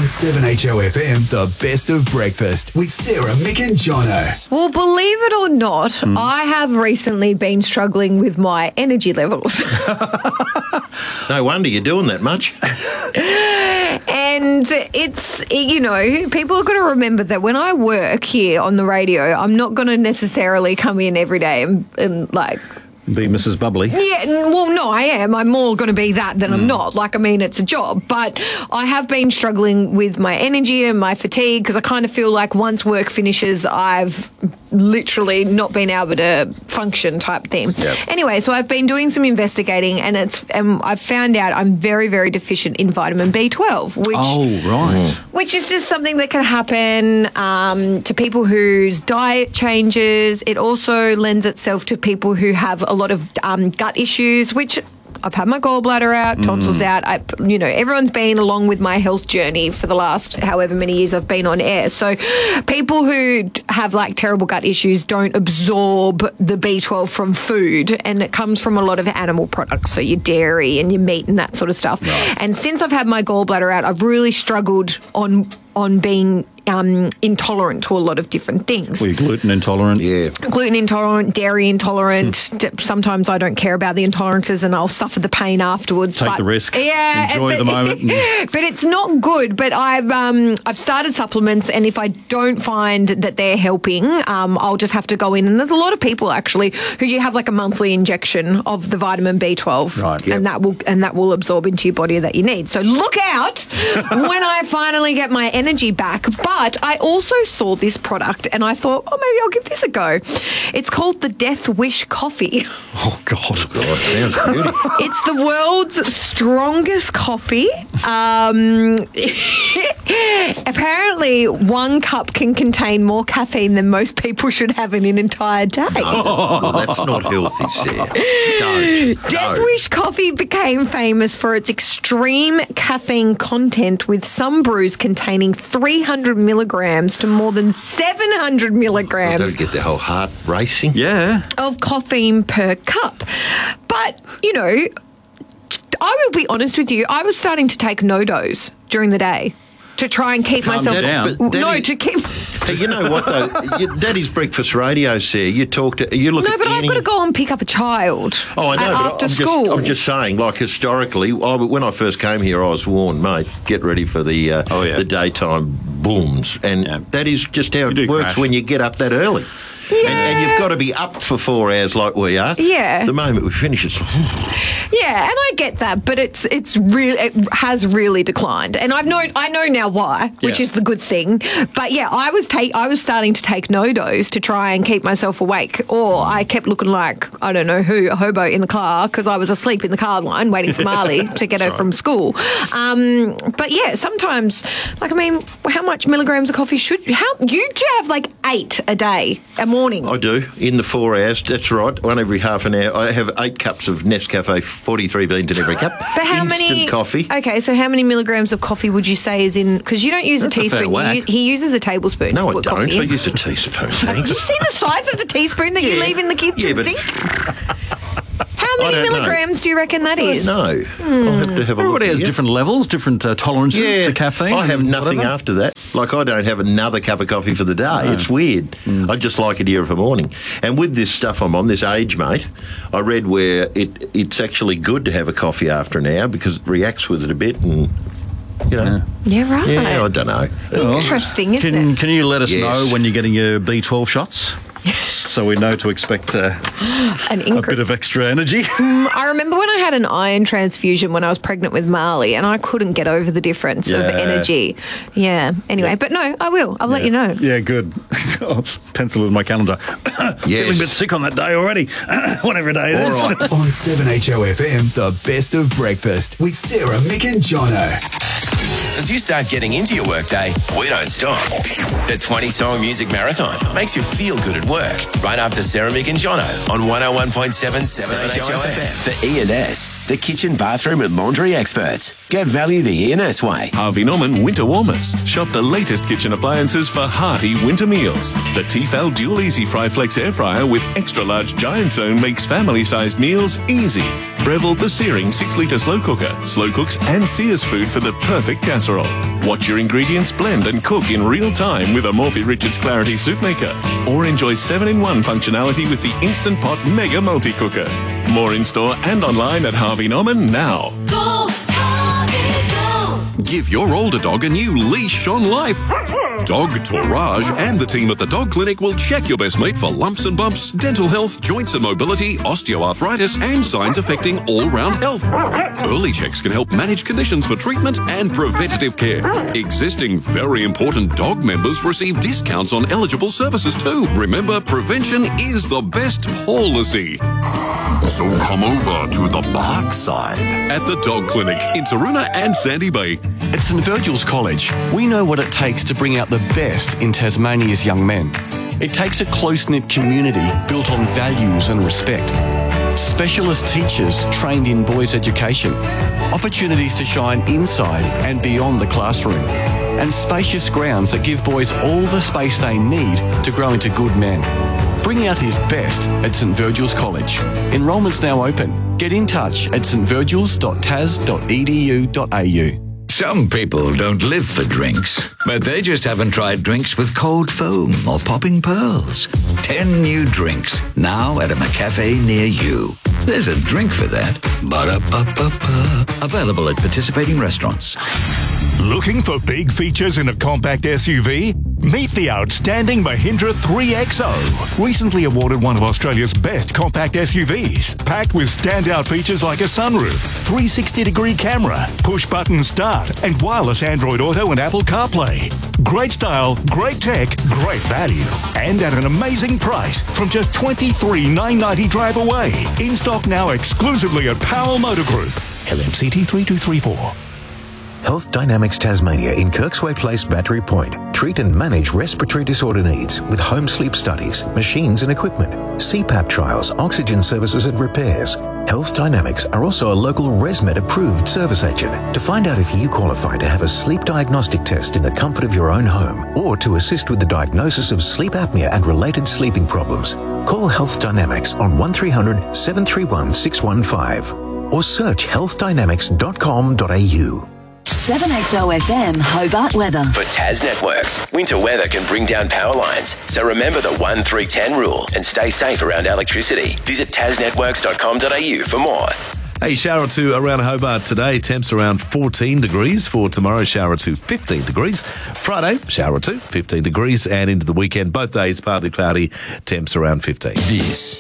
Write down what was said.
7HOFM, the best of breakfast with Sarah, Mick and Jono. Well, believe it or not, I have recently been struggling with my energy levels. No wonder you're doing that much. And it's, people are going to remember that when I work here on the radio, I'm not going to necessarily come in every day and like... Be Mrs. Bubbly. Yeah, well, no, I am. I'm more going to be that than I'm not. It's a job. But I have been struggling with my energy and my fatigue because I kind of feel like once work finishes, I've literally not been able to function type thing. Yep. Anyway, so I've been doing some investigating and I've found out I'm very, very deficient in vitamin B12, which is just something that can happen to people whose diet changes. It also lends itself to people who have a lot of gut issues, which I've had my gallbladder out, tonsils out. Everyone's been along with my health journey for the last however many years I've been on air. So people who have like terrible gut issues don't absorb the B12 from food, and it comes from a lot of animal products, so your dairy and your meat and that sort of stuff. Right. And since I've had my gallbladder out, I've really struggled on being intolerant to a lot of different things. Well, you're gluten intolerant. Yeah. Gluten intolerant, dairy intolerant. Sometimes I don't care about the intolerances and I'll suffer the pain afterwards. Take the risk. Yeah. Enjoy the moment. But it's not good. But I've started supplements, and if I don't find that they're helping, I'll just have to go in. And there's a lot of people actually who you have like a monthly injection of the vitamin B12. Right. And that will absorb into your body that you need. So look out when I finally get my energy back. But I also saw this product and I thought, maybe I'll give this a go. It's called the Death Wish Coffee. Oh, God. God, sounds beauty. It's the world's strongest coffee. Apparently, 1 cup can contain more caffeine than most people should have in an entire day. No, that's not healthy, Sarah. Don't. Death Wish Coffee became famous for its extreme caffeine content, with some brews containing 300 milligrams to more than 700 I've got milligrams to get the whole heart racing. Yeah. of caffeine per cup. But, I will be honest with you, I was starting to take no-dose during the day to try and keep myself... down. To keep... Hey, you know what, though? That is breakfast radio, Sarah. You look at I've got to go and pick up a child Oh, I know, but after school. I'm just saying, like, historically, when I first came here, I was warned, mate, get ready for the daytime booms. And that is just how it works crash when you get up that early. Yeah. And you've got to be up for 4 hours like we are. Yeah. The moment we finish, it's... Yeah, and I get that, but it has really declined, and I know now why, which is the good thing. But yeah, I was starting to take no-dose to try and keep myself awake, or I kept looking like I don't know who, a hobo in the car, because I was asleep in the car line waiting for Marley to get her from school. But yeah, sometimes, how much milligrams of coffee you do have like 8 a day, a morning? I do, in the 4 hours, that's right, one every half an hour. I have 8 cups of Nescafe, 43 beans in every cup. But how Instant coffee. Okay, so how many milligrams of coffee would you say is in... Because you don't use That's a a fair teaspoon. whack. He uses a tablespoon. No, to I put don't. coffee I in. use a teaspoon, Did thanks. you see the size of the teaspoon that you leave in the kitchen Yeah, but- sink? How I many don't know. milligrams do you reckon that is? No, I'll have to have a look. Everybody has yeah. different levels, different tolerances to caffeine. I have and nothing whatever. after that. Like, I don't have another cup of coffee for the day. It's weird. I just like it here for morning. And with this stuff I'm on, this Age Mate, I read where it's actually good to have a coffee after an hour because it reacts with it a bit and, Yeah, right. Yeah, I don't know. Interesting, isn't it? Can you let us Yes. know when you're getting your B12 shots? So we know to expect An a increase. bit of extra energy. I remember when I had an iron transfusion when I was pregnant with Marley, and I couldn't get over the difference of energy. Yeah. Anyway, but no, I will. I'll let you know. Yeah, good. I'll pencil it in my calendar. Feeling a bit sick on that day already. Whatever day it is. All right. On 7HOFM, the best of breakfast with Sarah, Mick and Jono. As you start getting into your workday, we don't stop. The 20-song music marathon makes you feel good at work. Right after Sarah, Mick and Jono on 101.7 7HOFM. The E&S. the kitchen, bathroom and laundry experts. Get value the ENS way. Harvey Norman Winter Warmers. Shop the latest kitchen appliances for hearty winter meals. The Tefal Dual Easy Fry Flex Air Fryer with extra large giant zone makes family-sized meals easy. Breville the Searing 6-litre slow cooker. Slow cooks and sears food for the perfect casserole. Watch your ingredients blend and cook in real time with a Morphy Richards Clarity Soup Maker. Or enjoy 7-in-1 functionality with the Instant Pot Mega Multi-Cooker. More in-store and online at Harvey Norman now. Go, Harvey, go! Give your older dog a new leash on life. Dog Tourage and the team at the Dog Clinic will check your best mate for lumps and bumps, dental health, joints and mobility, osteoarthritis, and signs affecting all-round health. Early checks can help manage conditions for treatment and preventative care. Existing very important dog members receive discounts on eligible services too. Remember, prevention is the best policy. So come over to the Bark side at the Dog Clinic in Taroona and Sandy Bay. At St Virgil's College, we know what it takes to bring out the best in Tasmania's young men. It takes a close-knit community built on values and respect. Specialist teachers trained in boys' education. Opportunities to shine inside and beyond the classroom. And spacious grounds that give boys all the space they need to grow into good men. Bring out his best at St Virgil's College. Enrolment's now open. Get in touch at stvirgils.tas.edu.au. Some people don't live for drinks, but they just haven't tried drinks with cold foam or popping pearls. 10 new drinks, now at a McCafe near you. There's a drink for that. Ba-da-ba-ba-ba. Available at participating restaurants. Looking for big features in a compact SUV? Meet the outstanding Mahindra 3XO, recently awarded one of Australia's best compact SUVs, packed with standout features like a sunroof, 360-degree camera, push-button start, and wireless Android Auto and Apple CarPlay. Great style, great tech, great value, and at an amazing price from just $23,990 drive away. In stock now exclusively at Powell Motor Group. LMCT 3234. Health Dynamics Tasmania in Kirksway Place, Battery Point. Treat and manage respiratory disorder needs with home sleep studies, machines and equipment, CPAP trials, oxygen services and repairs. Health Dynamics are also a local ResMed approved service agent. To find out if you qualify to have a sleep diagnostic test in the comfort of your own home or to assist with the diagnosis of sleep apnea and related sleeping problems, call Health Dynamics on 1300 731 615 or search healthdynamics.com.au. 7HOFM Hobart weather. For Tas Networks, winter weather can bring down power lines. So remember the 1-3-10 rule and stay safe around electricity. Visit tasnetworks.com.au for more. A shower or two around Hobart today. Temps around 14 degrees. For tomorrow, shower or two, 15 degrees. Friday, shower or two, 15 degrees. And into the weekend, both days partly cloudy. Temps around 15. This